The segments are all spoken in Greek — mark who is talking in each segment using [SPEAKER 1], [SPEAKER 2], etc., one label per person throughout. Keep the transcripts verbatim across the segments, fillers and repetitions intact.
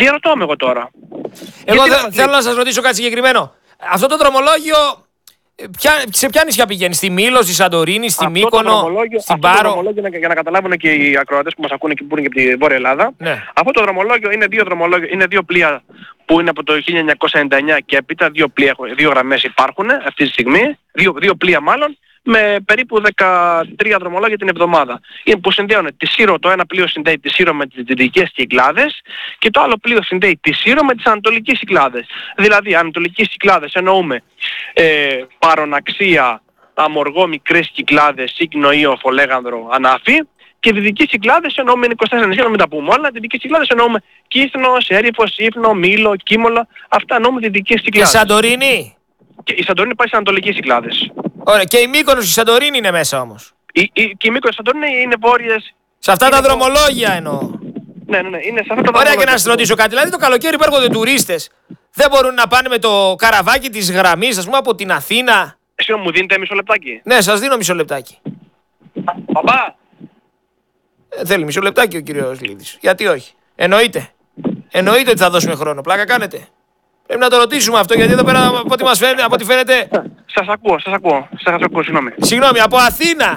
[SPEAKER 1] Διαρωτώ με εγώ τώρα.
[SPEAKER 2] Εγώ δε, θέλω να σας ρωτήσω κάτι συγκεκριμένο. Αυτό το δρομολόγιο, ποια, σε ποια νησιά πηγαίνει? Στη Μήλο, στη Σαντορίνη, στη
[SPEAKER 1] αυτό
[SPEAKER 2] Μύκονο, στην Πάρο?
[SPEAKER 1] Αυτό το δρομολόγιο, για να καταλάβουν και οι ακροατές που μας ακούνε και που είναι και από τη Βόρεια Ελλάδα,
[SPEAKER 2] ναι.
[SPEAKER 1] Αυτό το δρομολόγιο είναι δύο, δρομολόγιο, είναι δύο πλοία που είναι από το χίλια εννιακόσια ενενήντα εννιά και έπειτα, δύο, πλοία, δύο γραμμές υπάρχουν αυτή τη στιγμή, δύο, δύο πλοία μάλλον, με περίπου δεκατρία δρομολόγια την εβδομάδα. Είναι που συνδέουν τη Σύρο, το ένα πλοίο συνδέει τη Σύρο με τις δυτικές Κυκλάδες και το άλλο πλοίο συνδέει τη Σύρο με τις ανατολικές Κυκλάδες. Δηλαδή ανατολικές Κυκλάδες εννοούμε ε, Παροναξία, Αμοργό, Μικρές Κυκλάδες, Σύκνο, Ήο, Φολέγανδρο, Ανάφη, και δυτικές Κυκλάδες εννοούμε είκοσι τέσσερα νησιά, να μην τα πούμε όλα. Δυτικές Κυκλάδες εννοούμε Κύθνο, Σέριφο, Σύφνο, Μήλο, Κίμολο. Αυτά εννοούμε δυτικές Κυκλάδες.
[SPEAKER 2] Και Σαντορίνη?
[SPEAKER 1] Και η Σαντορίνη πάει στις ανατολικές Κυκλάδες.
[SPEAKER 2] Ωραία. Και η Μύκονος, η Σαντορίνη είναι μέσα όμως?
[SPEAKER 1] Η, η, και η Μύκονος, η Σαντορίνη είναι βόρειες.
[SPEAKER 2] Σε αυτά
[SPEAKER 1] είναι
[SPEAKER 2] τα δρομολόγια εννοώ.
[SPEAKER 1] Ναι, ναι, ναι. Είναι σε αυτά τα
[SPEAKER 2] Ωραία, και να σας ρωτήσω κάτι. Δηλαδή το καλοκαίρι που έρχονται τουρίστες, δεν μπορούν να πάνε με το καραβάκι της γραμμής, ας πούμε, από την Αθήνα?
[SPEAKER 1] Εσύ μου δίνετε μισό λεπτάκι?
[SPEAKER 2] Ναι, σας δίνω μισό λεπτάκι.
[SPEAKER 1] Παπά!
[SPEAKER 2] Ε, θέλει μισό λεπτάκι ο κύριος Λίδης. Γιατί όχι? Εννοείται. Εννοείται ότι θα δώσουμε χρόνο. Πλάκα κάνετε. Πρέπει να το ρωτήσουμε αυτό, γιατί εδώ πέρα από ό,τι μας φαίνεται, από ό,τι φαίνεται...
[SPEAKER 1] Σας ακούω, σας ακούω. Σας ακούω, συγγνώμη.
[SPEAKER 2] Συγγνώμη, από Αθήνα.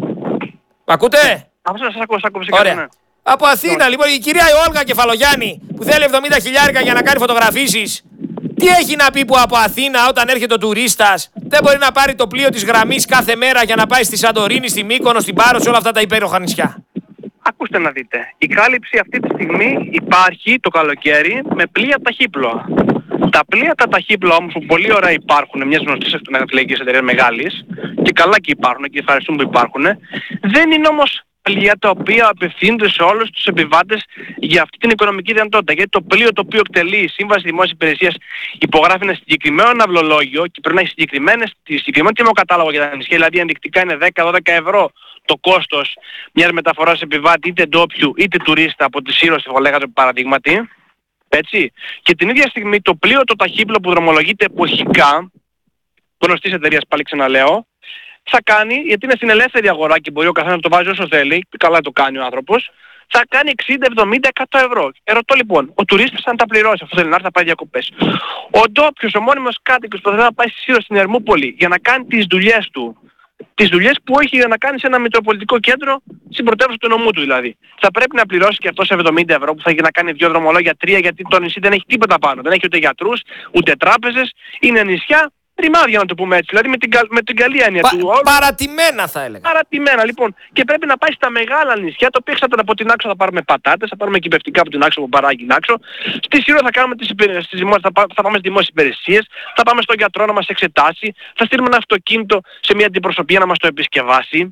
[SPEAKER 2] Μ' ακούτε?
[SPEAKER 1] Αυτό σας ακούω, σας ακούω φυσικά.
[SPEAKER 2] Ωραία.
[SPEAKER 1] Ναι.
[SPEAKER 2] Από Αθήνα, λοιπόν, η κυρία Όλγα Κεφαλογιάννη που θέλει εβδομήντα χιλιάρικα για να κάνει φωτογραφίσεις. Τι έχει να πει που από Αθήνα όταν έρχεται ο τουρίστας δεν μπορεί να πάρει το πλοίο της γραμμής κάθε μέρα για να πάει στη Σαντορίνη, στη Μύκονο, στην Πάρο, σε όλα αυτά τα υπέροχα νησιά?
[SPEAKER 1] Ακούστε να δείτε. Η κάλυψη αυτή τη στιγμή υπάρχει το καλοκαίρι με πλοία ταχύπλοα. Τα πλοία τα ταχύπλοα όμως που πολύ ωραία υπάρχουν, μιας γνωστής ναυτιλιακής εταιρείας μεγάλης, και καλά και υπάρχουν και ευχαριστούμε που υπάρχουν, δεν είναι όμως πλοία τα οποία απευθύνονται σε όλους τους επιβάτες για αυτή την οικονομική δυνατότητα. Γιατί το πλοίο το οποίο εκτελεί η Σύμβαση Δημόσιας Υπηρεσίας υπογράφει ένα συγκεκριμένο ναυλολόγιο και πρέπει να έχει συγκεκριμένες, συγκεκριμένο τιμοκατάλογο για τα νησιά, δηλαδή ενδεικτικά είναι δέκα με δώδεκα ευρώ το κόστος μιας μεταφοράς επιβάτη είτε ντόπιου είτε τουρίστα από τη Σύρο στη Φολέγανδρο παραδείγματι. Έτσι. Και την ίδια στιγμή το πλοίο το ταχύπλο που δρομολογείται εποχικά, γνωστής εταιρείας πάλι ξαναλέω, θα κάνει, γιατί είναι στην ελεύθερη αγορά και μπορεί ο καθένας να το βάζει όσο θέλει, καλά το κάνει ο άνθρωπος, θα κάνει εξήντα, εβδομήντα, εκατό ευρώ. Ερωτώ λοιπόν, ο τουρίστας θα τα πληρώσει, αφού θέλει να έρθει να πάει διακοπές. Ο ντόπιος, ο μόνιμος κάτοικος που θα θέλει να πάει στη Σύρο, στην Ερμούπολη για να κάνει τις δουλειές του, τις δουλειές που έχει για να κάνει σε ένα μητροπολιτικό κέντρο, στην πρωτεύουσα του νομού του δηλαδή. Θα πρέπει να πληρώσει και αυτός εβδομήντα ευρώ που θα έχει να κάνει δύο δρομολόγια, τρία, γιατί το νησί δεν έχει τίποτα πάνω. Δεν έχει ούτε γιατρούς, ούτε τράπεζες, είναι νησιά ρημάδια να το πούμε έτσι, δηλαδή με την, με την καλή έννοια
[SPEAKER 2] Πα,
[SPEAKER 1] του όλου.
[SPEAKER 2] Παρατημένα θα έλεγα.
[SPEAKER 1] Παρατημένα λοιπόν. Και πρέπει να πάει στα μεγάλα νησιά, το οποίο εξαρτάται από την άξο θα πάρουμε πατάτες, θα πάρουμε κυπευτικά από την άξο που παράγει την άξο. Στη Σύρο θα κάνουμε τις υπηρεσίες, θα, πά, θα πάμε στις δημόσιες υπηρεσίες, θα πάμε στον γιατρό να μας εξετάσει, θα στείλουμε ένα αυτοκίνητο σε μια αντιπροσωπεία να μας το επισκευάσει.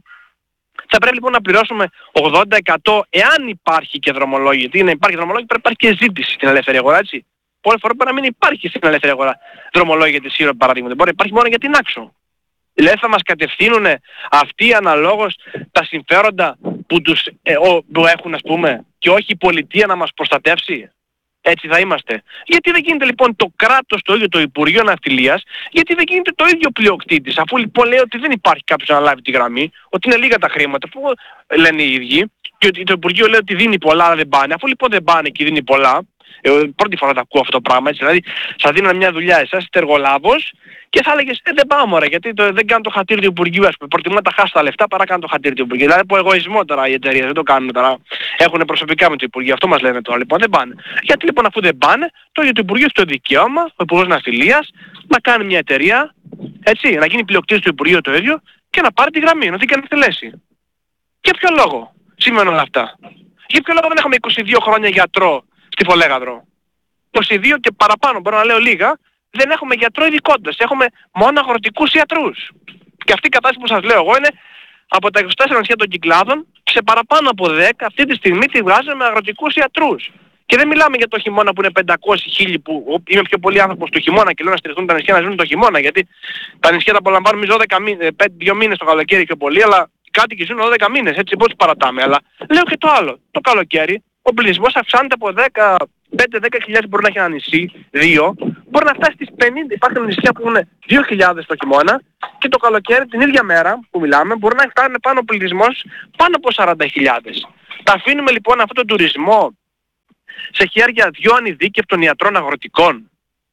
[SPEAKER 1] Θα πρέπει λοιπόν να πληρώσουμε ογδόντα τοις εκατό εάν υπάρχει και δρομολόγιο. Γιατί να υπάρχει δρομολόγιο πρέπει να υπάρχει και ζήτηση στην ελεύθερη αγορά, έτσι. Πολλές φορές μπορεί να μην υπάρχει στην ελεύθερη αγορά δρομολόγια της Σύρο παραδείγματος. Μπορεί να υπάρχει μόνο για την άξο. Δηλαδή θα μας κατευθύνουν αυτοί αναλόγως τα συμφέροντα που, τους, ε, ο, που έχουν ας πούμε και όχι η πολιτεία να μας προστατεύσει. Έτσι θα είμαστε. Γιατί δεν γίνεται λοιπόν το κράτος, το ίδιο το Υπουργείο Ναυτιλίας, γιατί δεν γίνεται το ίδιο πλειοκτήτης, αφού λοιπόν λέει ότι δεν υπάρχει κάποιος να λάβει τη γραμμή, ότι είναι λίγα τα χρήματα, που λένε οι ίδιοι, και ότι το Υπουργείο λέει ότι δίνει πολλά αλλά δεν πάνε. Αφού λοιπόν δεν πάνε και δίνει πολλά, ε, πρώτη φορά τα ακούω αυτό το πράγμα, έτσι, δηλαδή σας δίνουν μια δουλειά εσάς, είστε εργολάβος και θα έλεγες ε, δεν πάω μωρέ, γιατί το, δεν κάνω το χατήρι του Υπουργείου, ας πούμε, προτιμώ να τα χάσω τα λεφτά παρά κάνω το χατήρι του Υπουργείου. Δηλαδή από εγωισμό τώρα οι εταιρείες δεν το κάνουν τώρα, έχουν προσωπικά με το Υπουργείο, αυτό μας λένε τώρα λοιπόν, δεν πάνε. Γιατί λοιπόν αφού δεν πάνε, το ίδιο το Υπουργείο έχει το δικαίωμα, ο Υπουργός Ναυτιλίας, να κάνει μια εταιρεία, έτσι, να γίνει πλειοκτήτης του Υπουργείου το ίδιο και να πάρει τη γραμμή, να την κάνει εκτελέσει. Για ποιο λόγο σημαίνουν όλα αυτά? Για ποιο λόγο δεν έχουμε είκοσι δύο χρόνια γιατρό στη Φολέγανδρο? είκοσι δύο και παραπάνω, μπορώ να λέω λίγα, δεν έχουμε γιατρό ειδικότητας, έχουμε μόνο αγροτικούς ιατρούς. Και αυτή η κατάσταση που σας λέω εγώ είναι από τα είκοσι τέσσερα νησιά των Κυκλάδων, σε παραπάνω από δέκα αυτή τη στιγμή τη βγάζουμε με αγροτικούς ιατρούς. Και δεν μιλάμε για το χειμώνα που είναι πεντακόσιοι χίλιοι, που είμαι πιο πολύ άνθρωπος του χειμώνα και λέω να στηριχθούν τα νησιά να ζουν το χειμώνα, γιατί τα νησιά τα απολαμβάνουμε δώδεκα μήνες, δύο μήνες το καλοκαίρι πιο πολύ, αλλά κάτοικοι ζουν δώδεκα μήνες, έτσι πώς παρατάμε. Αλλά λέω και το άλλο, το καλοκαίρι ο πληθυσμός αυξάνεται από δεκαπέντε με δέκα χιλιάδες, μπορεί να έχει ένα νησί, δύο, μπορεί να φτάσει στις πενήντα. Υπάρχουν νησιά που είναι δύο χιλιάδες το χειμώνα και το καλοκαίρι την ίδια μέρα που μιλάμε μπορεί να φτάνει πάνω ο πληθυσμός πάνω από σαράντα χιλιάδες. Τα αφήνουμε λοιπόν αυτόν τον τουρισμό σε χέρια δυο ανειδίκευτων ιατρών αγροτικών.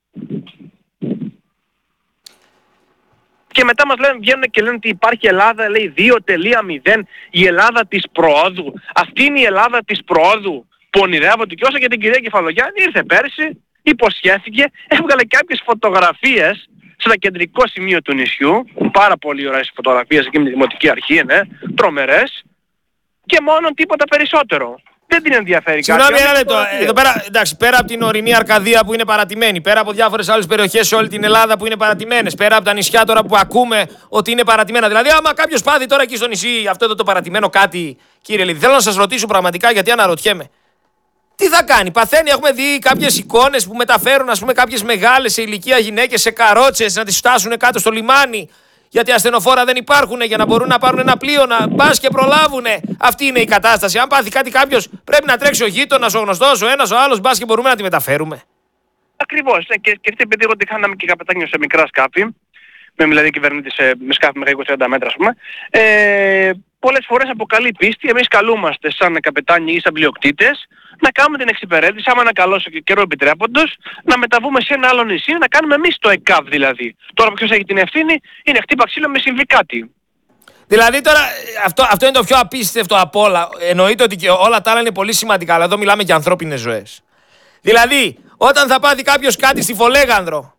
[SPEAKER 1] Και μετά μας λένε, βγαίνουν και λένε ότι υπάρχει Ελλάδα, λέει δύο κόμμα μηδέν, η Ελλάδα της προόδου. Αυτή είναι η Ελλάδα της προόδου που ονειρεύονται, και όσο για την κυρία Κεφαλογιάννη ήρθε πέρσι, υποσχέθηκε, έβγαλε κάποιες φωτογραφίες σε ένα κεντρικό σημείο του νησιού, πάρα πολύ ωραίες φωτογραφίες εκεί με τη Δημοτική Αρχή, ναι, τρομερές, και μόνο τίποτα περισσότερο. Δεν την ενδιαφέρει κάτι.
[SPEAKER 2] Συγγνώμη ένα λεπτό. Εδώ πέρα, εντάξει, πέρα από την ορεινή Αρκαδία που είναι παρατημένη, πέρα από διάφορες άλλες περιοχές σε όλη την Ελλάδα που είναι παρατημένες, πέρα από τα νησιά τώρα που ακούμε ότι είναι παρατημένα. Δηλαδή, άμα κάποιος πάθει τώρα εκεί στο νησί αυτό το, το παρατημένο κάτι, κύριε Λίδη, θέλω να σας ρωτήσω πραγματικά, γιατί αναρωτιέμαι. Τι θα κάνει, παθαίνει, έχουμε δει κάποιες εικόνες που μεταφέρουν, ας πούμε, κάποιες μεγάλες σε ηλικία γυναίκες σε καρότσες να τις φτάσουν κάτω στο λιμάνι. Γιατί ασθενοφόρα δεν υπάρχουν για να μπορούν να πάρουν ένα πλοίο, να πας και προλάβουν. Αυτή είναι η κατάσταση. Αν πάθει κάτι κάποιος, πρέπει να τρέξει ο γείτονας, ο γνωστός, ο ένας, ο άλλος, μπας και μπορούμε να τη μεταφέρουμε.
[SPEAKER 1] Ακριβώς. Ναι. Και σκεφτείτε, επειδή ότι είχαμε και καπετάνιο σε μικρά σκάφη, με δηλαδή κυβερνήτη σε, με σκάφη μέχρι είκοσι τριάντα μέτρα, ας πούμε, ε, πολλές φορές από καλή πίστη εμείς καλούμαστε σαν καπετάνιοι ή σαν πλειοκτήτες να κάνουμε την εξυπηρέτηση, άμα ένα καλό καιρό επιτρέποντος, να μεταβούμε σε ένα άλλο νησί, να κάνουμε εμείς το ΕΚΑΒ δηλαδή. Τώρα ποιος έχει την ευθύνη, είναι χτύπα ξύλο με συμβεί κάτι.
[SPEAKER 2] Δηλαδή τώρα, αυτό, αυτό είναι το πιο απίστευτο από όλα. Εννοείται ότι και όλα τα άλλα είναι πολύ σημαντικά, αλλά εδώ μιλάμε για ανθρώπινες ζωές. Δηλαδή, όταν θα πάθει κάποιος κάτι στη Φολέγανδρο,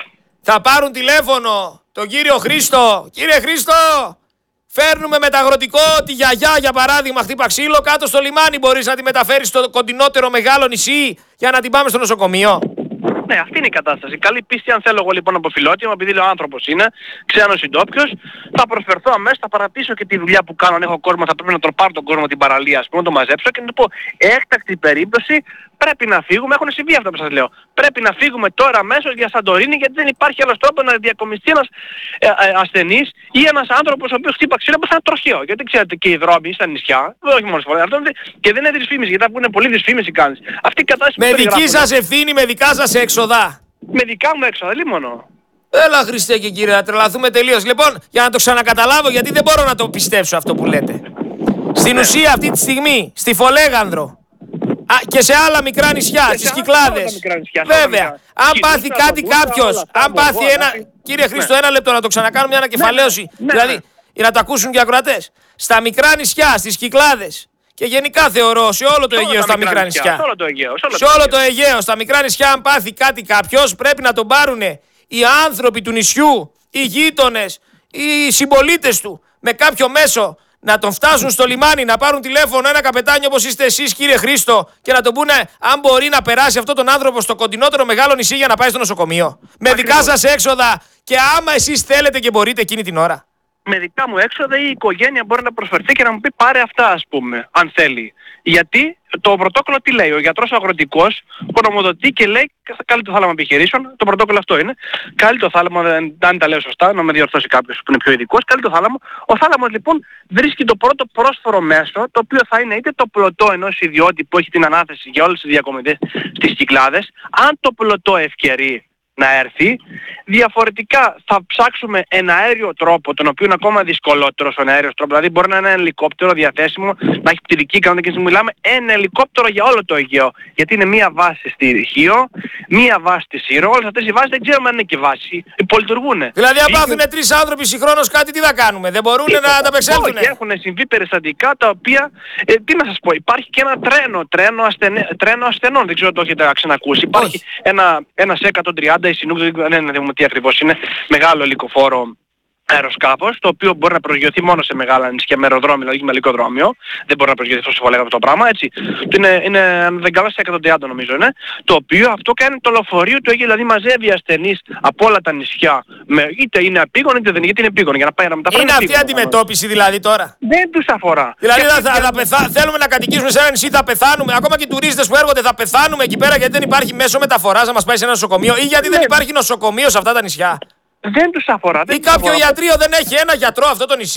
[SPEAKER 2] θα πάρουν τηλέφωνο τον κύριο Χρήστο. Κύριε Χρήστο, φέρνουμε μεταγροτικό τη γιαγιά, για παράδειγμα, χτύπα ξύλο, κάτω στο λιμάνι. Μπορείς να τη μεταφέρεις στο κοντινότερο μεγάλο νησί για να την πάμε στο νοσοκομείο.
[SPEAKER 1] Ναι, αυτή είναι η κατάσταση. Καλή πίστη, αν θέλω εγώ λοιπόν από φιλότιμο, επειδή λέω άνθρωπος είναι, ξένος ή ντόπιος, θα προσφερθώ αμέσως, θα παρατήσω και τη δουλειά που κάνω. Αν έχω κόσμο, θα πρέπει να τον πάρω τον κόσμο την παραλία, ας πούμε, να το μαζέψω και να του πω: έκτακτη περίπτωση, πρέπει να φύγουμε. Έχουν συμβεί αυτά που σας λέω. Πρέπει να φύγουμε τώρα αμέσως για Σαντορίνη, γιατί δεν υπάρχει άλλος τρόπος να διακομιστεί ένας ε, ε, ασθενής ή ένας άνθρωπος ο οποίος χτύπα ξύλο, που θα είναι τροχαίο. Γιατί ξέρετε, και οι δρόμοι στα νησιά, όχι μόνο φορές, αυτό και δεν είναι δυσφήμιση, γιατί αφού είναι πολύ δυσφήμιση κάνεις. Αυτή η κατάσταση.
[SPEAKER 2] Με δική σας ευθύνη, με δικά σας έξοδα.
[SPEAKER 1] Με δικά μου έξοδα, λίμωνο.
[SPEAKER 2] Έλα Χριστέ και κύριε, να τρελαθούμε τελείως. Λοιπόν, για να το ξανακαταλάβω, γιατί δεν μπορώ να το πιστέψω αυτό που λέτε. Στην ουσία αυτή τη στιγμή, στη Φολέγανδρο, α, και σε άλλα μικρά νησιά, στις Κυκλάδες. Βέβαια, αν πάθει κάτι κάποιος, αν πάθει ένα... Κύριε Χρήστο, ένα λεπτό να το ξανακάνω, μια ανακεφαλαίωση. Δηλαδή, για να το ακούσουν και οι ακροατές. Στα μικρά νησιά, στις Κυκλάδες, και γενικά θεωρώ σε όλο το Αιγαίο στα μικρά νησιά.
[SPEAKER 1] Σε όλο το Αιγαίο,
[SPEAKER 2] σε όλο το Αιγαίο, στα μικρά νησιά, αν πάθει κάτι κάποιος, πρέπει να τον πάρουν οι άνθρωποι του νησιού, οι γείτονες, οι συμπολίτες του, με κάποιο μέσο να τον φτάσουν στο λιμάνι, να πάρουν τηλέφωνο ένα καπετάνιο όπως είστε εσείς, κύριε Χρήστο, και να τον πούνε αν μπορεί να περάσει αυτόν τον άνθρωπο στο κοντινότερο μεγάλο νησί για να πάει στο νοσοκομείο. Με δικά σας έξοδα και άμα εσείς θέλετε και μπορείτε εκείνη την ώρα.
[SPEAKER 1] Με δικά μου έξοδα η οικογένεια μπορεί να προσφερθεί και να μου πει πάρε αυτά, ας πούμε, αν θέλει. Γιατί το πρωτόκολλο τι λέει, ο γιατρός αγροτικός γνωμοδοτεί και λέει καλεί το θάλαμο επιχειρήσεων, το πρωτόκολλο αυτό είναι. Καλεί το θάλαμο, αν τα λέω σωστά, να με διορθώσει κάποιος που είναι πιο ειδικός, καλεί το θάλαμο. Ο θάλαμος λοιπόν βρίσκει το πρώτο πρόσφορο μέσο, το οποίο θα είναι είτε το πλωτό ενός ιδιώτη που έχει την ανάθεση για όλες τις διακομιδές στις Κυκλάδες, αν το πλωτό ευκαιρεί να έρθει. Διαφορετικά θα ψάξουμε ένα αέριο τρόπο, τον οποίο είναι ακόμα δυσκολότερος ο αέριος τρόπος. Δηλαδή μπορεί να είναι ένα ελικόπτερο διαθέσιμο, να έχει πτυρική κανόνα και μιλάμε ένα ελικόπτερο για όλο το Αιγαίο. Γιατί είναι μία βάση στη Χίο, μία βάση στη Σύρο. Όλες αυτές οι βάσεις δεν ξέρουμε αν είναι και βάση. Υπολειτουργούν.
[SPEAKER 2] Δηλαδή αν πάθουν είναι... τρεις άνθρωποι συγχρόνως κάτι, τι θα κάνουμε. Δεν μπορούν να ανταπεξέλθουν.
[SPEAKER 1] Όχι, έχουν συμβεί περιστατικά τα οποία, ε, τι να σας πω, υπάρχει και ένα τρένο, τρένο, ασθενε, τρένο ασθενών. Δεν ξέρω αν το έχετε ξανακούσει. Υπάρχει ένα, ένα σι εκατόν τριάντα, η Συνούκ, δεν είναι τι ακριβώς είναι, μεγάλο ελικοφόρο αεροσκάφος, το οποίο μπορεί να προσγειωθεί μόνο σε μεγάλα νησιά με αεροδρόμιο, δηλαδή με ελικοδρόμιο. Δεν μπορεί να προσγειωθεί στο Φολέγανδρο αυτό το πράγμα, έτσι. Είναι, είναι αν δεν καλά, σε εκατόν τριάντα νομίζω είναι. Το οποίο αυτό κάνει το λεωφορείο του Αιγαίου, δηλαδή μαζεύει ασθενείς από όλα τα νησιά, με, είτε είναι απίγον είτε δεν είναι, γιατί είναι επίγον, για να πάει να μεταφέρει.
[SPEAKER 2] Είναι αυτή η αντιμετώπιση δηλαδή τώρα.
[SPEAKER 1] Δεν τους αφορά.
[SPEAKER 2] Δηλαδή θα, θα, θα πεθα... θέλουμε να κατοικήσουμε σε ένα νησί, θα πεθάνουμε. Ακόμα και οι τουρίστες που έρχονται θα πεθάνουμε εκεί πέρα γιατί δεν υπάρχει μέσο μεταφοράς να μας πάει σε ένα νοσοκομείο ή γιατί δεν υπάρχει νοσοκομείο σε αυτά τα νησιά.
[SPEAKER 1] Δεν τους αφορά. Δεν
[SPEAKER 2] ή κάποιο αφορά. Ιατρείο δεν έχει ένα γιατρό αυτό το νησί.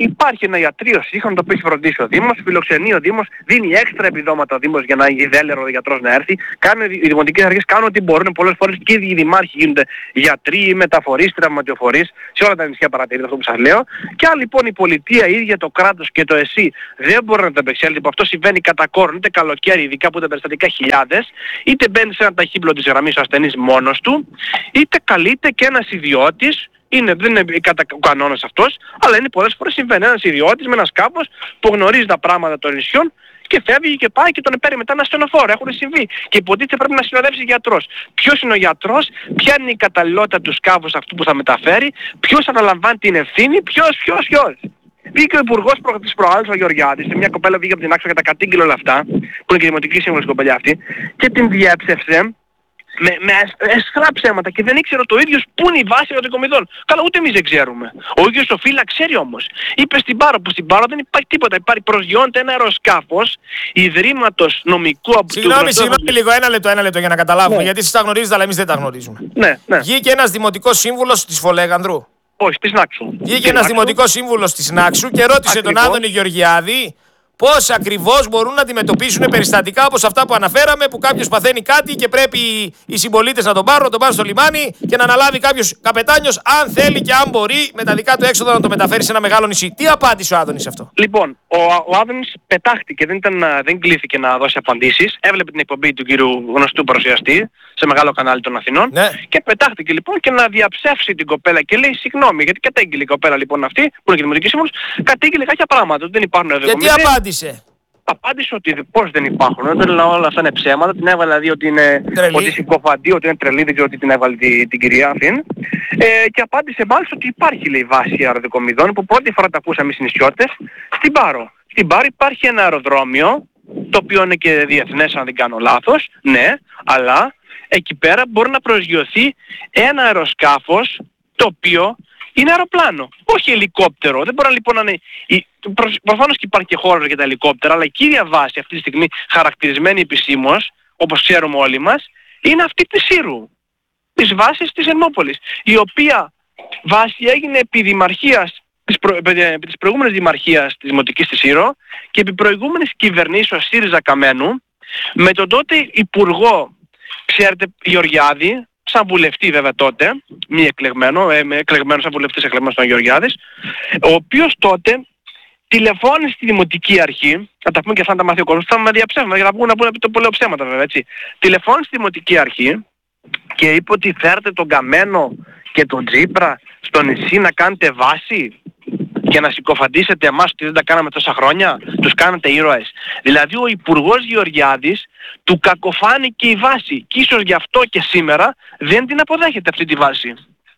[SPEAKER 1] υπάρχει ένα ιατρείο σύγχρονο το οποίο έχει φροντίσει ο Δήμος, φιλοξενεί ο Δήμος, δίνει έξτρα επιδόματα ο Δήμος για να η δέλερο ο γιατρός να έρθει. Κάνουν, οι δημοτικές αρχές κάνουν ό,τι μπορούν, πολλές φορές και οι δημάρχοι γίνονται γιατροί, μεταφορείς, τραυματιοφορείς, σε όλα τα νησιά παρατηρείται αυτό που σας λέω. Και αν λοιπόν η πολιτεία, η ίδια το κράτος και το ΕΣΥ δεν μπορούν να τα επεξέλθει, που αυτό συμβαίνει κατά κόρον, είτε καλοκαίρι, ειδικά που τα περιστατικά χιλιάδες, είτε μπαίνει σε ένα ταχύπλο της γραμμής ο ασθενής μόνος του, είτε καλείται και ένας ιδιώτης. Είναι, δεν είναι κατά κανόνας αυτός, αλλά είναι πολλές φορές συμβαίνει ένας ιδιώτης με ένα σκάφος που γνωρίζει τα πράγματα των νησιών και φεύγει και πάει και τον παίρνει μετά ένα στενοφόρο. Έχουν συμβεί. Και υποτίθεται πρέπει να συνοδεύσει γιατρός. Ποιος είναι ο γιατρός, ποια είναι η καταλληλότητα του σκάφους αυτού που θα μεταφέρει, ποιος αναλαμβάνει την ευθύνη, ποιος, ποιος, ποιος. Βγήκε ο Υπουργός προ... της προάλλης, ο Γεωργιάδης, μια κοπέλα βγήκε από την άξο και τα κατήγγειλε όλα αυτά, που είναι και δημοτική σύμβουλος κοπελιά αυτή, και την διέψευσε με, με εσχρά ψέματα και δεν ήξερε το ίδιος πού είναι η βάση αεροδικομιδών. Καλά, ούτε εμείς δεν ξέρουμε. Ο ίδιος ο Φύλλα ξέρει όμως. Είπε στην Πάρο, που στην Πάρο δεν υπάρχει τίποτα. Υπάρχει, προσγειώνεται ένα αεροσκάφος ιδρύματος νομικού από
[SPEAKER 2] Συγγνώμη, συγγνώμη γνωστό... λίγο, ένα λεπτό, ένα λεπτό για να καταλάβουμε. Ναι. Γιατί εσείς τα γνωρίζετε, αλλά εμείς δεν τα γνωρίζουμε.
[SPEAKER 1] Ναι, ναι.
[SPEAKER 2] Βγήκε ένας δημοτικός σύμβουλος της Φολέγανδρου.
[SPEAKER 1] Όχι, της Νάξου.
[SPEAKER 2] Βγήκε ένας δημοτικός σύμβουλος της Νάξου και ρώτησε Ακριβώς. τον Άδωνη Γεωργιάδη πώς ακριβώς μπορούν να αντιμετωπίσουν περιστατικά όπως αυτά που αναφέραμε, που κάποιος παθαίνει κάτι και πρέπει οι συμπολίτες να τον πάρουν, να τον πάρουν στο λιμάνι και να αναλάβει κάποιος καπετάνιος, αν θέλει και αν μπορεί, με τα δικά του έξοδα να το μεταφέρει σε ένα μεγάλο νησί. Τι απάντησε ο Άδωνης αυτό?
[SPEAKER 1] Λοιπόν, ο, ο Άδωνης πετάχτηκε, δεν, ήταν, δεν κλείθηκε να δώσει απαντήσεις. Έβλεπε την εκπομπή του κύριου γνωστού παρουσιαστή σε μεγάλο κανάλι των Αθηνών, ναι. Και πετάχτηκε λοιπόν και να διαψεύσει την κοπέλα και λέει συγγνώμη, γιατί κατέγγειλε η κοπέλα λοιπόν αυτή, που είναι και δημοτική σύμβουλος, κατέγγειλε κάποια πράγματα, δεν υπάρχουν εδώ.
[SPEAKER 2] Και τι απάντησε?
[SPEAKER 1] Απάντησε ότι πώς δεν υπάρχουν, ότι όλα αυτά είναι ψέματα, την έβαλε δηλαδή ότι είναι ότι συκοφαντή, ότι είναι τρελή, δεν ξέρω ότι την έβαλε την, την κυρία αυτήν. Ε, και απάντησε μάλιστα ότι υπάρχει, λέει, βάση αεροδικομιδών, που πρώτη φορά τα ακούσαμε εμείς οι νησιώτες, στην Πάρο. Στην Πάρο υπάρχει ένα αεροδρόμιο, το οποίο είναι και διεθνές αν δεν κάνω λάθος, ναι, αλλά εκεί πέρα μπορεί να προσγειωθεί ένα αεροσκάφος το οποίο είναι αεροπλάνο, όχι ελικόπτερο. Δεν μπορεί λοιπόν να είναι... Προφανώς και υπάρχει και χώρος για τα ελικόπτερα, αλλά η κύρια βάση αυτή τη στιγμή χαρακτηρισμένη επισήμως, όπως ξέρουμε όλοι μας, είναι αυτή της Σύρου, της βάσης της Ερμόπολης, η οποία βάση έγινε επί δημαρχίας, της, προ... επί της προηγούμενης δημαρχίας της Δημοτικής της Σύρο και επί προηγούμενης κυβερνήσεως ΣΥΡΙΖΑ Καμένου, με τον τότε Υπουργό, ξέρετε, Γεωργιάδη, σαν βουλευτή βέβαια τότε, μη εκλεγμένο, ε, εκλεγμένο σαν βουλευτής εκλεγμένος τον Γεωργιάδης, ο οποίος τότε τηλεφώνησε στη Δημοτική Αρχή, να τα πούμε και αυτά να τα μάθει ο κόσμος, θα με διαψεύσουμε για να πούμε, να πούμε το πολλές ψέματα βέβαια, έτσι. Τηλεφώνησε στη Δημοτική Αρχή και είπε ότι φέρτε τον Καμένο και τον Τζίπρα στο νησί να κάνετε βάση και να συκοφαντήσετε εμάς ότι δεν τα κάναμε τόσα χρόνια, τους κάνετε ήρωες. Δηλαδή ο Υπουργός Γεωργιάδης του κακοφάνηκε η βάση και ίσως γι' αυτό και σήμερα δεν την αποδέχεται αυτή τη βάση.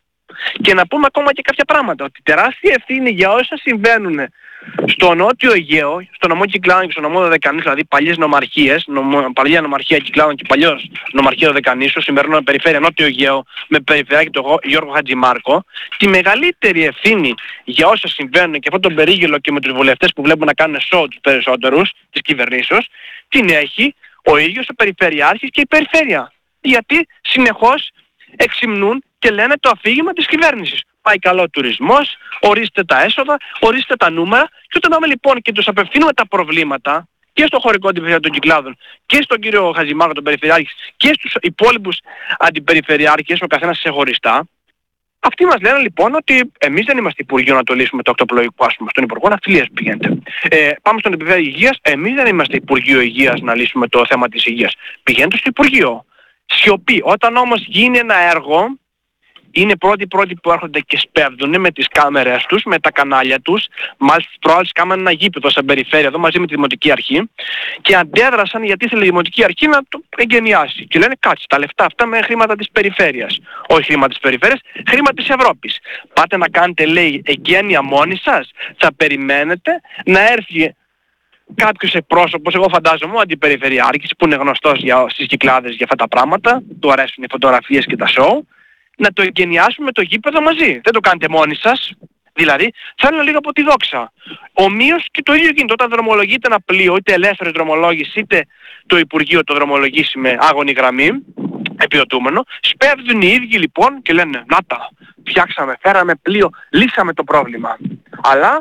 [SPEAKER 1] Και να πούμε ακόμα και κάποια πράγματα, ότι τεράστια ευθύνη για όσα συμβαίνουν στο Νότιο Αιγαίο, στο νομό Κυκλάδων και στο νομό Δωδεκανήσου, δηλαδή παλιές νομαρχίες, νομο, παλιά νομαρχία Κυκλάδων και παλιός νομαρχία Δωδεκανήσου, σημερινό περιφέρεια Νότιο Αιγαίο με περιφερειάρχη τον Γιώργο Χατζημάρκο, τη μεγαλύτερη ευθύνη για όσα συμβαίνουν και αυτόν τον περίγελο και με τους βουλευτές που βλέπουν να κάνουν σοου τους περισσότερους της κυβερνήσεως, την έχει ο ίδιος ο περιφερειάρχης και η περιφέρεια. Γιατί συνεχώς εξυμνούν και λένε το αφήγημα της κυβέρνησης. Πάει καλό ο τουρισμός, ορίστε τα έσοδα, ορίστε τα νούμερα, και όταν πάμε λοιπόν και τους απευθύνουμε τα προβλήματα και στο χωρικό αντιπεριφερειακό των Κυκλάδων και στον κύριο Χατζημάρκο τον περιφερειάρχη και στους υπόλοιπους αντιπεριφερειάρχες, ο καθένας ξεχωριστά, αυτοί μας λένε λοιπόν ότι εμείς δεν είμαστε Υπουργείο να το λύσουμε το οκτωπλοϊκό, ας πούμε, στον Υπουργό Ναυτιλίας πηγαίνετε. Ε, πάμε στον Επιφέρεια Υγείας, εμείς δεν είμαστε Υπουργείο Υγείας να λύσουμε το θέμα της υγείας. Πηγαίνετε στο Υπουργείο. Σιωπή. Όταν όμως γίνει ένα έργο, είναι πρώτοι πρώτοι που έρχονται και σπέβδουν με τις κάμερες τους, με τα κανάλια τους. Μάλιστα τις προάλλες κάμανε ένα γήπεδο σαν περιφέρεια εδώ μαζί με τη Δημοτική Αρχή και αντέδρασαν γιατί ήθελε η Δημοτική Αρχή να το εγκαινιάσει. Και λένε κάτσε τα λεφτά αυτά με χρήματα της περιφέρειας. Όχι χρήματα της περιφέρειας, χρήματα της Ευρώπης. Πάτε να κάνετε, λέει, εγκαίνια μόνοι σας, θα περιμένετε να έρθει κάποιος εκπρόσωπος, εγώ φαντάζομαι, ο αντιπεριφερειάρχης που είναι γνωστός για, στις Κυκλάδες για αυτά τα πράγματα, του αρέσουν οι φωτογραφίες και τα σοου, να το εγκαινιάσουμε το γήπεδο μαζί. Δεν το κάνετε μόνοι σας. Δηλαδή, θέλω λίγο από τη δόξα. Ομοίως και το ίδιο γίνεται όταν δρομολογείται ένα πλοίο, είτε ελεύθερη δρομολόγηση, είτε το Υπουργείο το δρομολογήσει με άγωνη γραμμή, επιδοτούμενο, σπέβδουν οι ίδιοι λοιπόν και λένε να τα, φτιάξαμε, φέραμε πλοίο, λύσαμε το πρόβλημα. Αλλά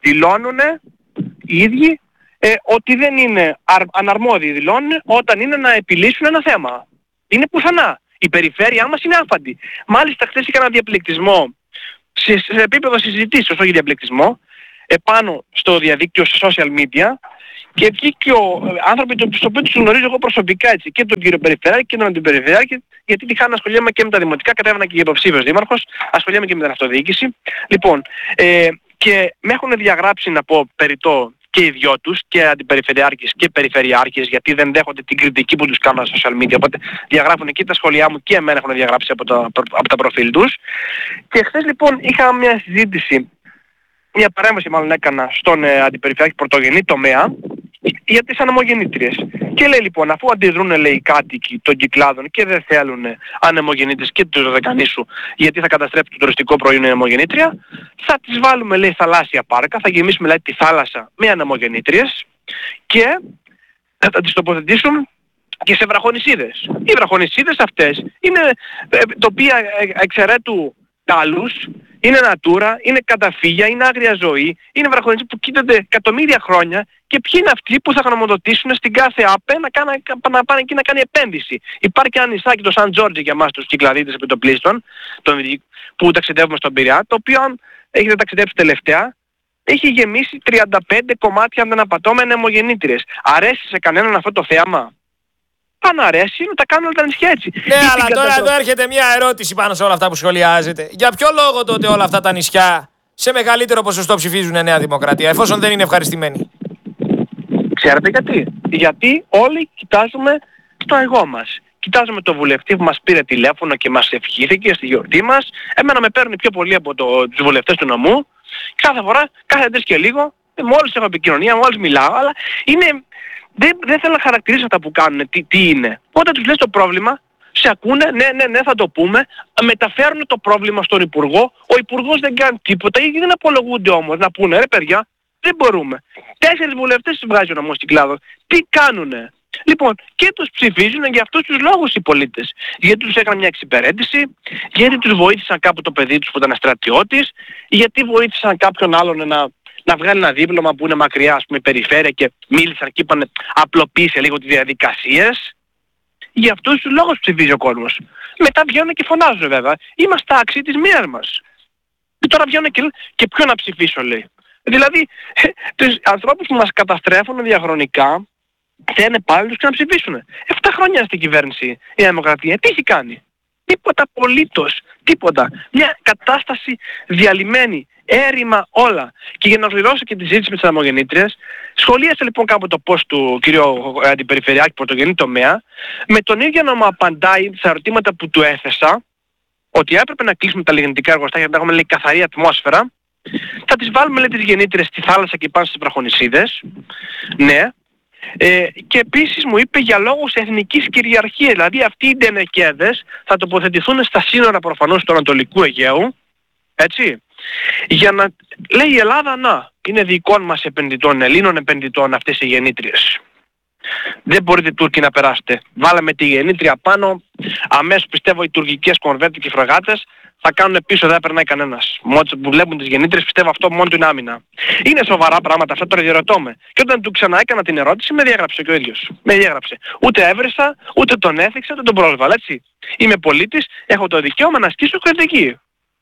[SPEAKER 1] δηλώνουν οι ίδιοι ε, ότι δεν είναι αρ, αναρμόδιοι, δηλώνουν όταν είναι να επιλύσουν ένα θέμα. Είναι πουθενά. Η περιφέρειά μας είναι άφαντη. Μάλιστα χθες είχα ένα διαπληκτισμό σε, σε επίπεδο συζητήσεως, όχι διαπληκτισμό, επάνω στο διαδίκτυο, σε social media, και βγήκε ο άνθρωποι τους οποίους τους γνωρίζω εγώ προσωπικά, έτσι, και τον κύριο Περιφερειάρχη και τον Αντιπεριφερειάρχη, γιατί τυχαία να ασχολιέμαι και με τα δημοτικά, κατέβαινα και υποψήφιος δήμαρχος, ασχολιέμαι και με την αυτοδιοίκηση. Λοιπόν, ε, και με έχουν διαγράψει, να πω περιττό, και οι δυο τους, και αντιπεριφερειάρχες και περιφερειάρχες, γιατί δεν δέχονται την κριτική που τους κάνουν στα social media, οπότε διαγράφουν και τα σχόλιά μου και εμένα έχουν διαγράψει από τα, από τα προφίλ τους. Και χθες λοιπόν είχα μια συζήτηση, μια παρέμβαση μάλλον έκανα στον ε, αντιπεριφερειάρχη πρωτογενή τομέα για τις ανεμογεννήτριες. Και λέει λοιπόν, αφού αντιδρούν, λέει, οι κάτοικοι των Κυκλάδων και δεν θέλουν ανεμογεννήτριες και του Δωδεκανήσου, γιατί θα καταστρέψει το τουριστικό προϊόν η ανεμογεννήτρια, θα τις βάλουμε, λέει, θαλάσσια πάρκα, θα γεμίσουμε, λέει, τη θάλασσα με ανεμογεννήτριες και θα τις τοποθετήσουν και σε βραχονησίδες. Οι βραχονησίδες αυτές είναι ε, τοπία εξαιρέτου τάλους, είναι natura, είναι καταφύγια, είναι άγρια ζωή, είναι βραχονησίδες που κοίτανται εκατομμύρια χρόνια, και ποιοι είναι αυτοί που θα γνωμοδοτήσουν στην κάθε ΑΠΕ να, κάνα, να πάνε εκεί να κάνει επένδυση. Υπάρχει και ένα νησάκι, το Σαν Τζόρτζι, για εμάς τους Κυκλαδίτες επιτοπλίστων, που ταξιδεύουμε στον Πειραιά, το οποίο, αν έχετε ταξιδέψει τελευταία, έχει γεμίσει τριάντα πέντε κομμάτια, αν δεν απατώ, με ανεμογεννήτριες. Αρέσει σε κανέναν αυτό το θέαμα? Αν αρέσει, να τα κάνουν όλα τα νησιά έτσι.
[SPEAKER 2] Ναι, αλλά τώρα εδώ έρχεται μια ερώτηση πάνω σε όλα αυτά που σχολιάζετε. Για ποιο λόγο τότε όλα αυτά τα νησιά σε μεγαλύτερο ποσοστό ψηφίζουν Νέα Δημοκρατία, εφόσον δεν είναι ευχαριστημένοι?
[SPEAKER 1] Ξέρετε γιατί? Γιατί όλοι κοιτάζουμε στο εγώ μας. Κοιτάζουμε το βουλευτή που μας πήρε τηλέφωνο και μας ευχήθηκε στη γιορτή μας. Εμένα με παίρνει πιο πολύ από το, τους βουλευτές του νομού. Κάθε φορά, κάθε τρεις και λίγο, με όλους έχω επικοινωνία, με όλους μιλάω, αλλά είναι... Δεν, δεν θέλω να χαρακτηρίσω αυτά που κάνουν, τι, τι είναι. Όταν τους λες το πρόβλημα, σε ακούνε, ναι, ναι, ναι, θα το πούμε, μεταφέρουν το πρόβλημα στον Υπουργό, ο Υπουργός δεν κάνει τίποτα ή δεν απολογούνται όμως, να πούνε, ρε παιδιά, δεν μπορούμε. Τέσσερις βουλευτές τους βγάζει ο νομός Κυκλάδων. Τι κάνουνε? Λοιπόν, και τους ψηφίζουν για αυτούς τους λόγους οι πολίτες. Γιατί τους έκαναν μια εξυπηρέτηση, γιατί τους βοήθησαν κάπου το παιδί τους που ήταν στρατιώτης, γιατί βοήθησαν κάποιον άλλον να... να βγάλει ένα δίπλωμα που είναι μακριά, ας πούμε, περιφέρεια, και μίλησαν και είπαν απλοποίησε λίγο τις διαδικασίες. Για αυτούς τους λόγους ψηφίζει ο κόσμος. Μετά βγαίνουν και φωνάζουν βέβαια. Είμαστε άξιοι της μοίρας μας. Και τώρα βγαίνουν και, και ποιο να ψηφίσω, λέει. Δηλαδή, τους ανθρώπους που μας καταστρέφουν διαχρονικά, θα είναι πάλι τους και να ψηφίσουν. Εφτά χρόνια στην κυβέρνηση η Δημοκρατία. Τι έχει κάνει? Τίποτα απολύτως. Τίποτα. Μια κατάσταση διαλυμένη. Έρημα όλα. Και για να ολοκληρώσω και τη συζήτηση με τις ανεμογεννήτριες, σχολίασε λοιπόν κάπου το post του κ. Αντιπεριφερειάρχη πρωτογενή τομέα, με τον ίδιο να μου απαντάει στα ερωτήματα που του έθεσα, ότι έπρεπε να κλείσουμε τα λιγνητικά εργοστάσια, να έχουμε, λέει, καθαρή ατμόσφαιρα, θα τις βάλουμε, λέει, τις γεννήτριες στη θάλασσα και πάνω στις βραχονησίδες. Ναι. Ε, και επίσης μου είπε για λόγους εθνικής κυριαρχίας, δηλαδή αυτοί οι ντενεκέδες θα τοποθετηθούν στα σύνορα προφανώς του Ανατολικού Αιγαίου, έτσι, για να λέει η Ελλάδα, να, είναι δικών μας επενδυτών, Ελλήνων επενδυτών αυτές οι γεννήτριες. Δεν μπορείτε Τούρκοι να περάσετε. Βάλαμε τη γεννήτρια πάνω, αμέσως πιστεύω οι τουρκικές κορβέτες και φρεγάτες θα κάνουν πίσω, δεν περνάει κανένας. Μόλις που βλέπουν τις γεννήτριες, πιστεύω αυτό μόνο του είναι άμυνα. Είναι σοβαρά πράγματα, αυτό τώρα διερωτώ με. Και όταν του ξανά έκανα την ερώτηση, με διέγραψε και ο ίδιος. Με διέγραψε. Ούτε έβρισα, ούτε τον έθιξα, ούτε τον πρόσβαλα, έτσι. Είμαι πολίτης, έχω το δικαίωμα να ασκήσω κριτική.